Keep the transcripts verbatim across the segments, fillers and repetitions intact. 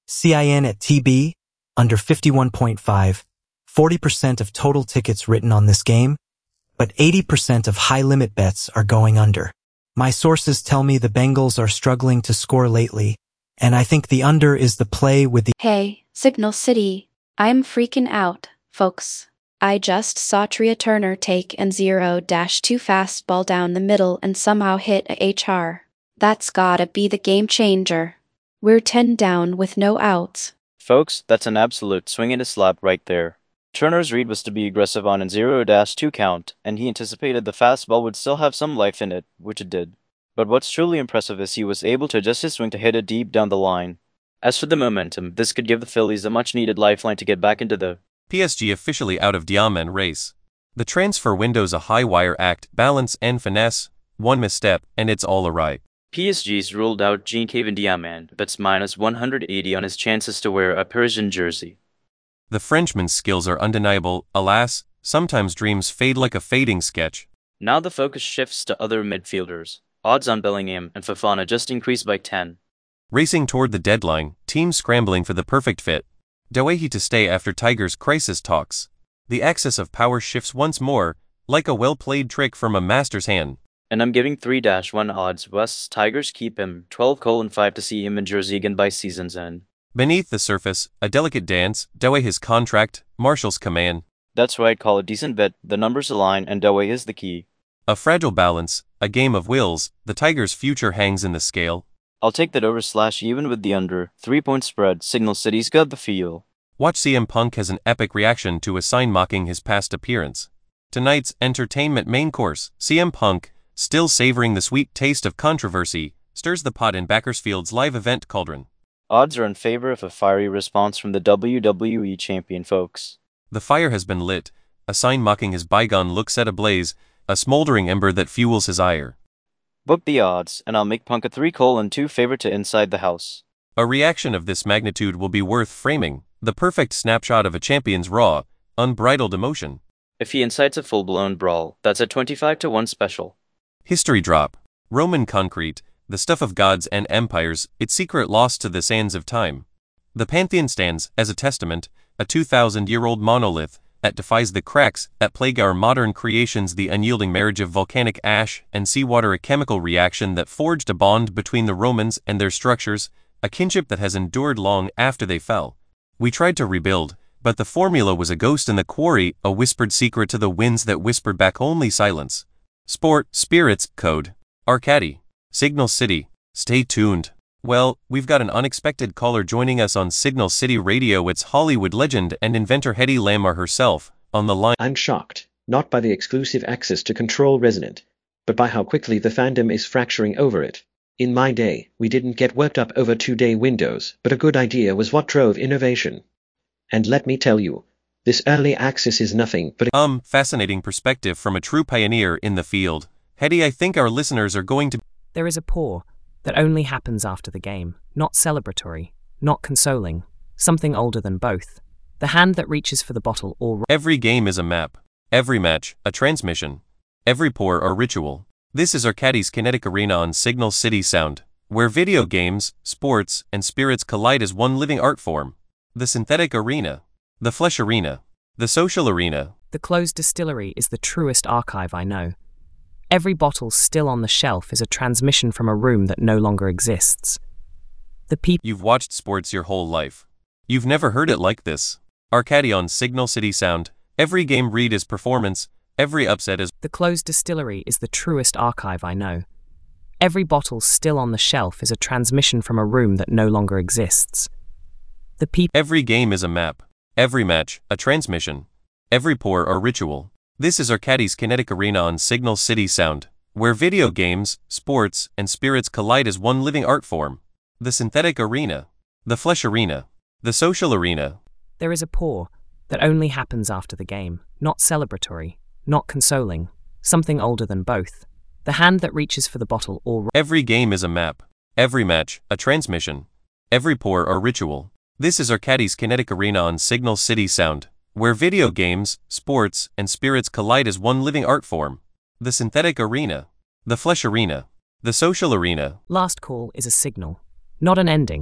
C I N at T B, under fifty-one point five, forty percent of total tickets written on this game, but eighty percent of high-limit bets are going under. My sources tell me the Bengals are struggling to score lately, and I think the under is the play with the— Hey, Signal City. I'm freaking out, folks. I just saw Tria Turner take an zero dash two fastball down the middle and somehow hit a H R. That's gotta be the game changer. We're ten down with no outs. Folks, that's an absolute swing and a slap right there. Turner's read was to be aggressive on a zero dash two count, and he anticipated the fastball would still have some life in it, which it did. But what's truly impressive is he was able to adjust his swing to hit it deep down the line. As for the momentum, this could give the Phillies a much-needed lifeline to get back into the P S G officially out of Diamond race. The transfer window's a high-wire act, balance and finesse, one misstep, and it's all awry. P S G's ruled out Jean-Kevin Diamand, bets minus one hundred eighty on his chances to wear a Parisian jersey. The Frenchman's skills are undeniable, alas, sometimes dreams fade like a fading sketch. Now the focus shifts to other midfielders. Odds on Bellingham and Fofana just increased by ten. Racing toward the deadline, teams scrambling for the perfect fit. Doehi to stay after Tigers' crisis talks. The axis of power shifts once more, like a well-played trick from a master's hand. And I'm giving three to one odds West's Tigers keep him, twelve colon five to see him in jersey again by season's end. Beneath the surface, a delicate dance, Doehi's contract, Marshall's command. That's why I'd call a decent bet, the numbers align and Doehi is the key. A fragile balance, a game of wills, the Tigers' future hangs in the scale. I'll take that over slash even with the under, three-point spread, Signal City's got the feel. Watch C M Punk has an epic reaction to a sign mocking his past appearance. Tonight's entertainment main course, C M Punk, still savoring the sweet taste of controversy, stirs the pot in Bakersfield's live event cauldron. Odds are in favor of a fiery response from the W W E champion, folks. The fire has been lit, a sign mocking his bygone look set ablaze, a smoldering ember that fuels his ire. Book the odds, and I'll make Punk a three colon two favorite to inside the house. A reaction of this magnitude will be worth framing, the perfect snapshot of a champion's raw, unbridled emotion. If he incites a full-blown brawl, that's a twenty-five to one special. History drop. Roman concrete, the stuff of gods and empires, its secret lost to the sands of time. The Pantheon stands, as a testament, a two thousand year old monolith, that defies the cracks that plague our modern creations, the unyielding marriage of volcanic ash and seawater, a chemical reaction that forged a bond between the Romans and their structures, a kinship that has endured long after they fell. We tried to rebuild, but the formula was a ghost in the quarry, a whispered secret to the winds that whispered back only silence. Sport, spirits, code. Arcady. Signal City. Stay tuned. Well, we've got an unexpected caller joining us on Signal City Radio. It's Hollywood legend and inventor Hedy Lamarr herself, on the line. I'm shocked, not by the exclusive access to Control Resonant, but by how quickly the fandom is fracturing over it. In my day, we didn't get worked up over two-day windows, but a good idea was what drove innovation. And let me tell you, this early access is nothing but a Um, fascinating perspective from a true pioneer in the field. Hedy, I think our listeners are going to... There is a pour that only happens after the game, not celebratory, not consoling, something older than both. The hand that reaches for the bottle or... Every game is a map. Every match, a transmission. Every pour, a ritual. This is Arcady's Kinetic Arena on Signal City Sound, where video games, sports, and spirits collide as one living art form. The synthetic arena. The flesh arena. The social arena. The closed distillery is the truest archive I know. Every bottle still on the shelf is a transmission from a room that no longer exists. The people... You've watched sports your whole life. You've never heard it like this. Arcady on Signal City Sound. Every game read is performance. Every upset is... The closed distillery is the truest archive I know. Every bottle still on the shelf is a transmission from a room that no longer exists. The people... Every game is a map. Every match, a transmission. Every pour, a ritual. This is Arcady's Kinetic Arena on Signal City Sound, where video games, sports, and spirits collide as one living art form. The synthetic arena. The flesh arena. The social arena. There is a pour that only happens after the game, not celebratory, not consoling, something older than both. The hand that reaches for the bottle or... Every game is a map. Every match, a transmission. Every pour, a ritual. This is Arcady's Kinetic Arena on Signal City Sound, where video games, sports, and spirits collide as one living art form. The synthetic arena. The flesh arena. The social arena. Last call is a signal, not an ending.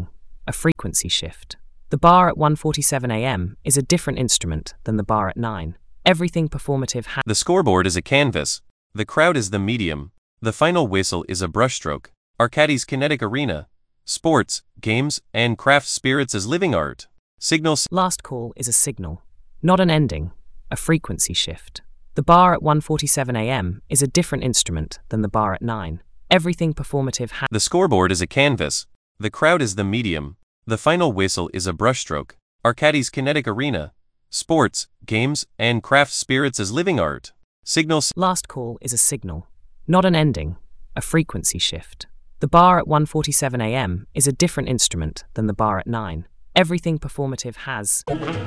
a frequency shift. The bar at one forty-seven a m is a different instrument than the bar at nine. Everything performative has. The scoreboard is a canvas. The crowd is the medium. The final whistle is a brushstroke. Arcadis kinetic arena. Sports, games, and craft spirits as living art. Signal. Last call is a signal, not an ending, a frequency shift. The bar at one forty-seven a m is a different instrument than the bar at nine. Everything performative has. The scoreboard is a canvas. The crowd is the medium. The final whistle is a brushstroke. Arcadis kinetic arena. Sports, games, and craft spirits as living art. Signal. Last call is a signal, not an ending, a frequency shift. The bar at one forty-seven a m is a different instrument than the bar at nine. Everything performative has.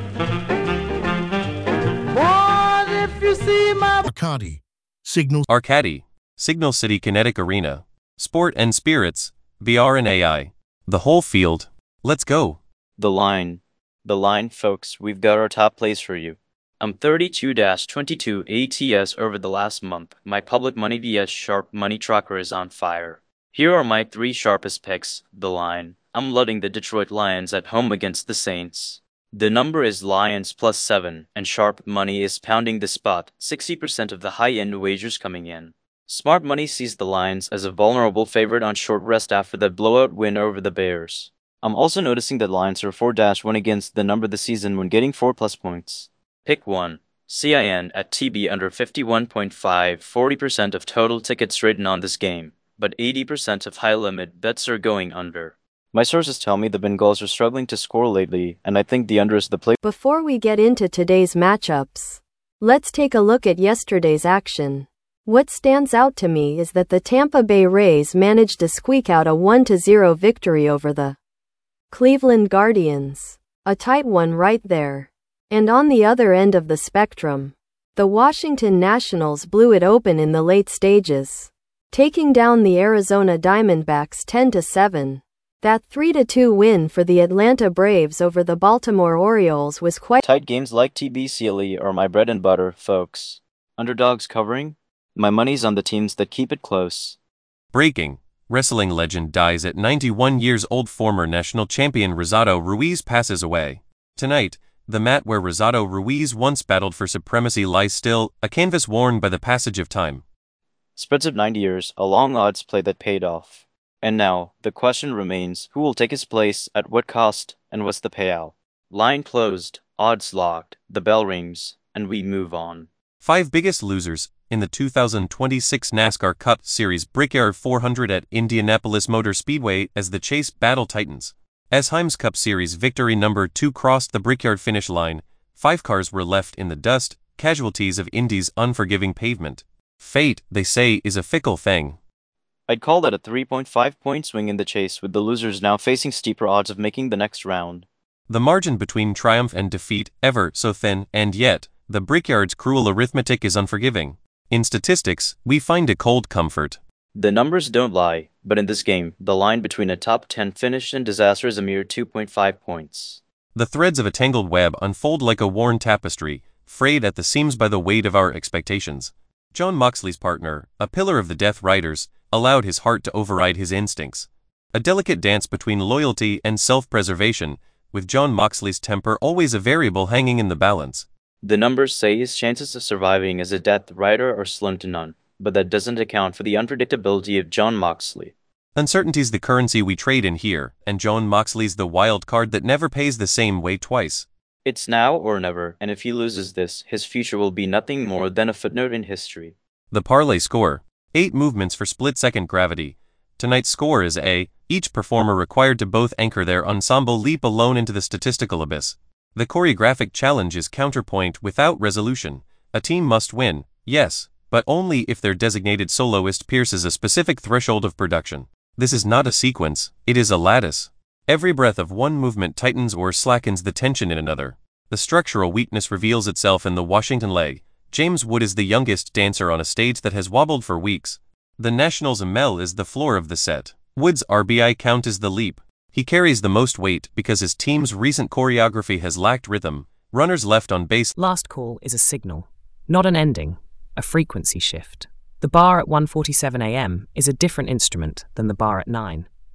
Arcadi. Signal. Arcadi. Signal City Kinetic Arena. Sport and Spirits. V R and A I. The whole field. Let's go. The line. The line, folks, we've got our top plays for you. I'm thirty-two twenty-two A T S over the last month. My public money vs sharp money tracker is on fire. Here are my three sharpest picks. The line. I'm loading the Detroit Lions at home against the Saints. The number is Lions plus seven, and sharp money is pounding the spot, sixty percent of the high-end wagers coming in. Smart money sees the Lions as a vulnerable favorite on short rest after the blowout win over the Bears. I'm also noticing that Lions are four one against the number this season when getting four plus points. Pick one. C I N at T B under fifty-one point five, forty percent of total tickets written on this game, but eighty percent of high-limit bets are going under. My sources tell me the Bengals are struggling to score lately, and I think the under is the play. Before we get into today's matchups, let's take a look at yesterday's action. What stands out to me is that the Tampa Bay Rays managed to squeak out a one to zero victory over the Cleveland Guardians. A tight one right there. And on the other end of the spectrum, the Washington Nationals blew it open in the late stages, taking down the Arizona Diamondbacks ten to seven. That three to two win for the Atlanta Braves over the Baltimore Orioles was quite tight. Games like T B C L E are my bread and butter, folks. Underdogs covering? My money's on the teams that keep it close. Breaking. Wrestling legend dies at ninety-one years old. Former national champion Rosado Ruiz passes away. Tonight, the mat where Rosado Ruiz once battled for supremacy lies still, a canvas worn by the passage of time. Spreads of ninety years, a long odds play that paid off. And now, the question remains, who will take his place, at what cost, and what's the payout? Line closed, odds locked, the bell rings, and we move on. Five biggest losers in the two thousand twenty-six NASCAR Cup Series Brickyard four hundred at Indianapolis Motor Speedway as the chase battle tightens. As Himes Cup Series victory number two crossed the Brickyard finish line, five cars were left in the dust, casualties of Indy's unforgiving pavement. Fate, they say, is a fickle thing. I'd call that a three point five point swing in the chase, with the losers now facing steeper odds of making the next round. The margin between triumph and defeat ever so thin, and yet, the Brickyard's cruel arithmetic is unforgiving. In statistics, we find a cold comfort. The numbers don't lie, but in this game, the line between a top ten finish and disaster is a mere two point five points. The threads of a tangled web unfold like a worn tapestry, frayed at the seams by the weight of our expectations. Jon Moxley's partner, a pillar of the Death Riders, allowed his heart to override his instincts. A delicate dance between loyalty and self-preservation, with Jon Moxley's temper always a variable hanging in the balance. The numbers say his chances of surviving as a Death Rider are slim to none, but that doesn't account for the unpredictability of Jon Moxley. Uncertainty's the currency we trade in here, and Jon Moxley's the wild card that never pays the same way twice. It's now or never, and if he loses this, his future will be nothing more than a footnote in history. The parlay score. Eight movements for split-second gravity. Tonight's score is A, each performer required to both anchor their ensemble leap alone into the statistical abyss. The choreographic challenge is counterpoint without resolution. A team must win, yes, but only if their designated soloist pierces a specific threshold of production. This is not a sequence, it is a lattice. Every breath of one movement tightens or slackens the tension in another. The structural weakness reveals itself in the Washington leg. James Wood is the youngest dancer on a stage that has wobbled for weeks. The Nationals' M L is the floor of the set. Wood's R B I count is the leap. He carries the most weight because his team's recent choreography has lacked rhythm. Runners left on base. Last call is a signal, not an ending, a frequency shift. The bar at one forty-seven a m is a different instrument than the bar at nine.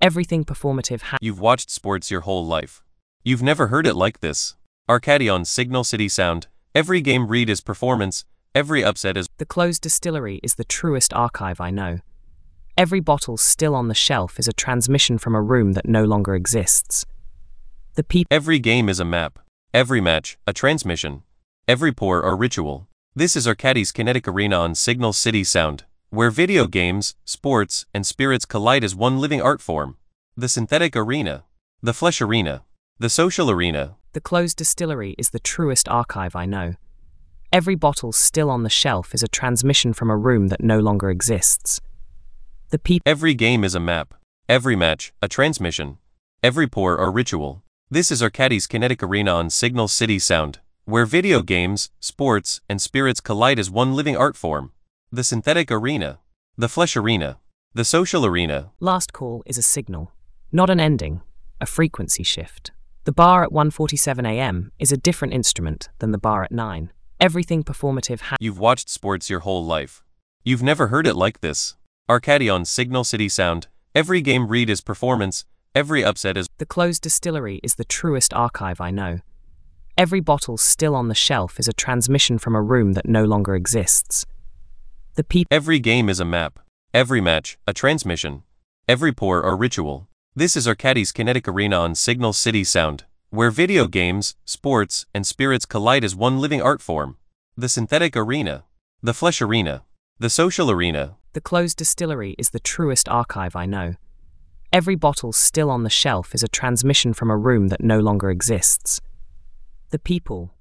Everything performative has. You've watched sports your whole life. You've never heard it like this. Arcadi on Signal City Sound. Every game read is performance, every upset is. The closed distillery is the truest archive I know. Every bottle still on the shelf is a transmission from a room that no longer exists. The people. Every game is a map. Every match, a transmission. Every pour, a ritual. This is Arcadi's Kinetic Arena on Signal City Sound, where video games, sports, and spirits collide as one living art form. The synthetic arena. The flesh arena. The social arena. The closed distillery is the truest archive I know. Every bottle still on the shelf is a transmission from a room that no longer exists. The people. Every game is a map. Every match, a transmission. Every pour, a ritual. This is Arcadi's Kinetic Arena on Signal City Sound, where video games, sports, and spirits collide as one living art form. The synthetic arena. The flesh arena. The social arena. Last call is a signal, not an ending, a frequency shift. The bar at one forty-seven a m is a different instrument than the bar at nine. Everything performative has. You've watched sports your whole life. You've never heard it like this. Arcadi on Signal City Sound. Every game read is performance, every upset is. The closed distillery is the truest archive I know. Every bottle still on the shelf is a transmission from a room that no longer exists. The people. Every game is a map. Every match, a transmission. Every pour, a ritual. This is Arcadi's Kinetic Arena on Signal City Sound, where video games, sports, and spirits collide as one living art form. The synthetic arena. The flesh arena. The social arena. The closed distillery is the truest archive I know. Every bottle still on the shelf is a transmission from a room that no longer exists. The people.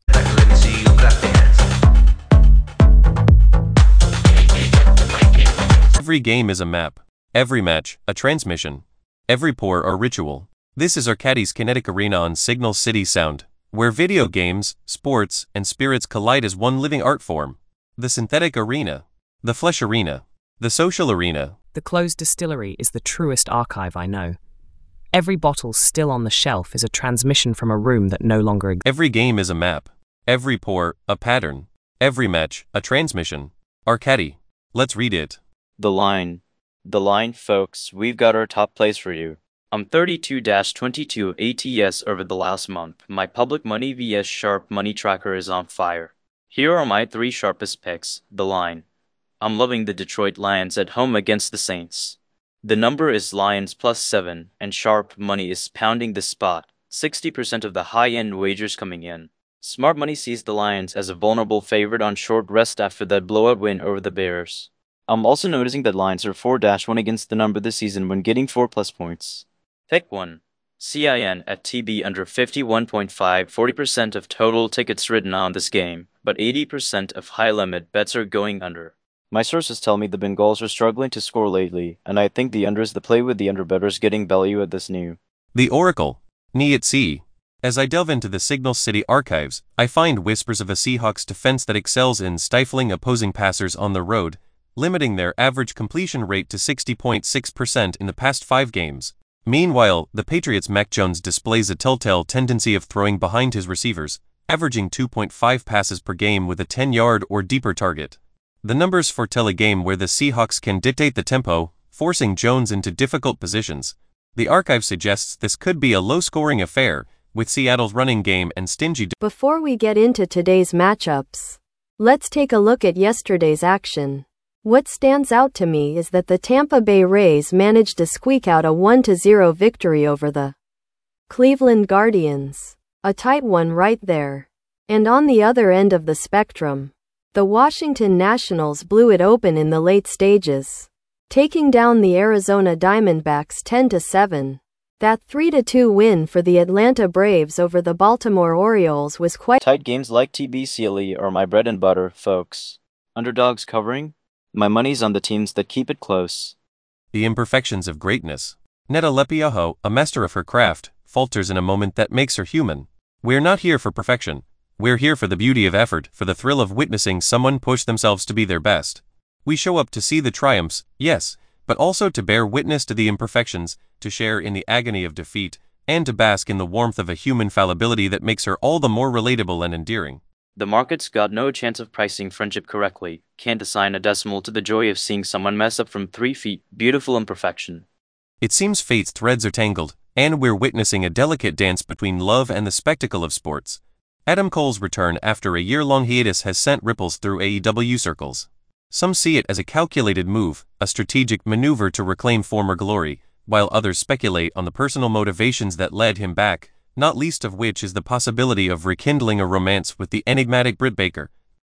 Every game is a map. Every match, a transmission. Every pour, a ritual. This is Arcadi's Kinetic Arena on Signal City Sound, where video games, sports, and spirits collide as one living art form. The synthetic arena. The flesh arena. The social arena. The closed distillery is the truest archive I know. Every bottle still on the shelf is a transmission from a room that no longer exists. Every game is a map. Every pour, a pattern. Every match, a transmission. Arcadi. Let's read it. The line. The line, folks, we've got our top plays for you. I'm thirty-two twenty-two A T S over the last month. My public money vs Sharp Money Tracker is on fire. Here are my three sharpest picks. The line. I'm loving the Detroit Lions at home against the Saints. The number is Lions plus seven, and Sharp Money is pounding the spot. sixty percent of the high-end wagers coming in. Smart Money sees the Lions as a vulnerable favorite on short rest after that blowout win over the Bears. I'm also noticing that Lions are four one against the number this season when getting four plus points. Pick one. C I N at T B under fifty-one point five, forty percent of total tickets written on this game, but eighty percent of high-limit bets are going under. My sources tell me the Bengals are struggling to score lately, and I think the under is the play with the underbettors getting value at this new. The Oracle. Knee at sea. As I delve into the Signal City archives, I find whispers of a Seahawks defense that excels in stifling opposing passers on the road, limiting their average completion rate to sixty point six percent in the past five games. Meanwhile, the Patriots' Mac Jones displays a telltale tendency of throwing behind his receivers, averaging two point five passes per game with a ten-yard or deeper target. The numbers foretell a game where the Seahawks can dictate the tempo, forcing Jones into difficult positions. The archive suggests this could be a low-scoring affair, with Seattle's running game and stingy. Before we get into today's matchups, let's take a look at yesterday's action. What stands out to me is that the Tampa Bay Rays managed to squeak out a one to zero victory over the Cleveland Guardians. A tight one right there. And on the other end of the spectrum, the Washington Nationals blew it open in the late stages, taking down the Arizona Diamondbacks ten to seven. That three to two win for the Atlanta Braves over the Baltimore Orioles was quite tight. Games like T B C L E are my bread and butter, folks. Underdogs covering? My money's on the teams that keep it close. The imperfections of greatness. Netta Lepiaho, a master of her craft, falters in a moment that makes her human. We're not here for perfection. We're here for the beauty of effort, for the thrill of witnessing someone push themselves to be their best. We show up to see the triumphs, yes, but also to bear witness to the imperfections, to share in the agony of defeat, and to bask in the warmth of a human fallibility that makes her all the more relatable and endearing. The market's got no chance of pricing friendship correctly, can't assign a decimal to the joy of seeing someone mess up from three feet, beautiful imperfection. It seems fate's threads are tangled, and we're witnessing a delicate dance between love and the spectacle of sports. Adam Cole's return after a year-long hiatus has sent ripples through A E W circles. Some see it as a calculated move, a strategic maneuver to reclaim former glory, while others speculate on the personal motivations that led him back, not least of which is the possibility of rekindling a romance with the enigmatic Britt Baker.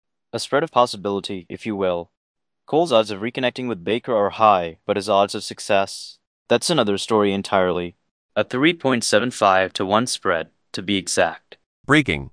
A spread of possibility, if you will. Cole's odds of reconnecting with Baker are high, but his odds of success, that's another story entirely. A three point seven five to one spread, to be exact. Breaking.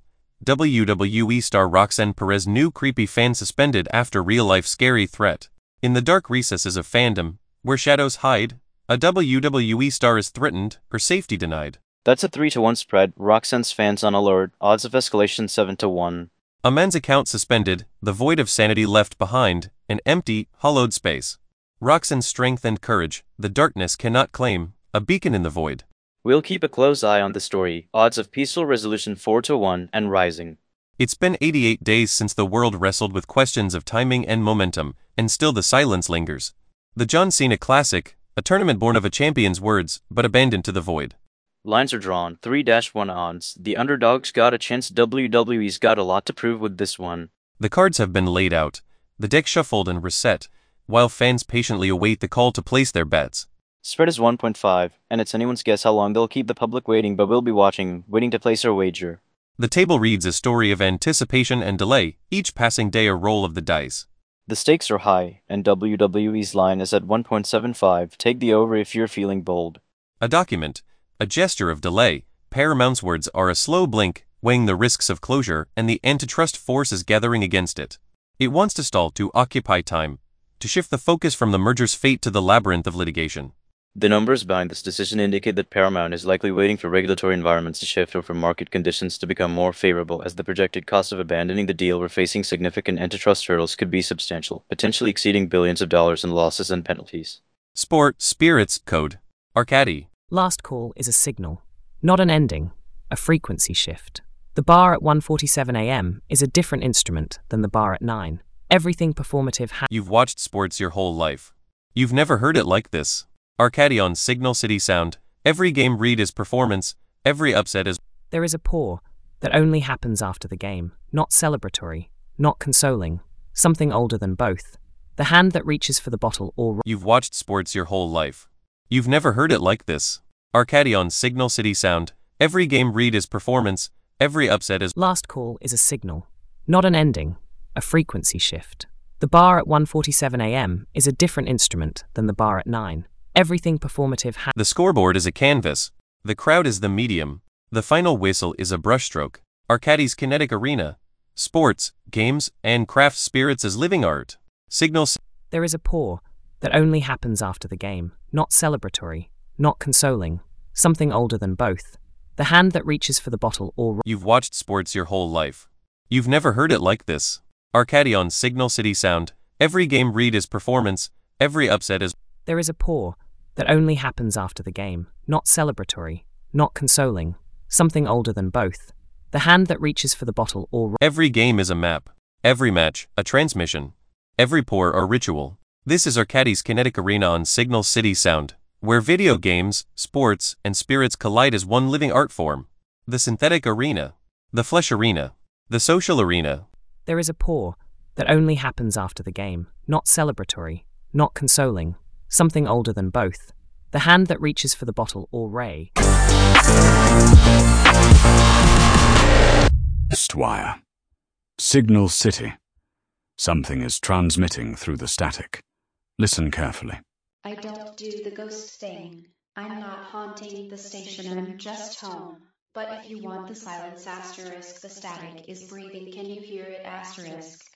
W W E star Roxanne Perez new creepy fan suspended after real-life scary threat. In the dark recesses of fandom, where shadows hide, a W W E star is threatened, her safety denied. That's a three to one spread, Roxanne's fans on alert, odds of escalation seven to one. A man's account suspended, the void of sanity left behind, an empty, hollowed space. Roxanne's strength and courage, the darkness cannot claim, a beacon in the void. We'll keep a close eye on the story, odds of peaceful resolution four to one and rising. It's been eighty-eight days since the world wrestled with questions of timing and momentum, and still the silence lingers. The John Cena Classic, a tournament born of a champion's words, but abandoned to the void. Lines are drawn, three to one odds. The underdogs got a chance. W W E's got a lot to prove with this one. The cards have been laid out, the deck shuffled and reset, while fans patiently await the call to place their bets. Spread is one point five, and it's anyone's guess how long they'll keep the public waiting, but we'll be watching, waiting to place our wager. The table reads a story of anticipation and delay, each passing day a roll of the dice. The stakes are high, and W W E's line is at one point seven five. Take the over if you're feeling bold. A document, a gesture of delay, Paramount's words are a slow blink, weighing the risks of closure and the antitrust forces gathering against it. It wants to stall to occupy time, to shift the focus from the merger's fate to the labyrinth of litigation. The numbers behind this decision indicate that Paramount is likely waiting for regulatory environments to shift or for market conditions to become more favorable, as the projected cost of abandoning the deal or facing significant antitrust hurdles could be substantial, potentially exceeding billions of dollars in losses and penalties. Sport, Spirits, Code. Arcady. Last call is a signal, not an ending, a frequency shift. The bar at one forty-seven a m is a different instrument than the bar at nine. Everything performative ha- You've watched sports your whole life. You've never heard it like this. Arcady on Signal City Sound. Every game read is performance, every upset is... There is a pour that only happens after the game, not celebratory, not consoling, something older than both. The hand that reaches for the bottle or... You've watched sports your whole life. You've never heard it like this. Arcady on Signal City Sound. Every game read is performance, every upset is... Last call is a signal, not an ending, a frequency shift. The bar at one forty-seven a m is a different instrument than the bar at nine. Everything performative ha- The scoreboard is a canvas. The crowd is the medium. The final whistle is a brushstroke. Arcady's kinetic arena. Sports, games, and craft spirits as living art. Signal... There is a pour that only happens after the game, not celebratory, not consoling, something older than both. The hand that reaches for the bottle or... You've watched sports your whole life. You've never heard it like this. Arcady on Signal City Sound. Every game read is performance, every upset is... There is a pour that only happens after the game, not celebratory, not consoling, something older than both. The hand that reaches for the bottle or... Every game is a map. Every match, a transmission. Every pour, a ritual. This is Arcady's kinetic arena on Signal City Sound, where video games, sports, and spirits collide as one living art form. The synthetic arena. The flesh arena. The social arena. There is a pour that only happens after the game, not celebratory, not consoling, something older than both. The hand that reaches for the bottle or ray. Wire. Signal City. Something is transmitting through the static. Listen carefully. I don't do the ghost thing. I'm not haunting the station, I'm just home. But if you want the silence asterisk, the static is breathing. Can you hear it asterisk?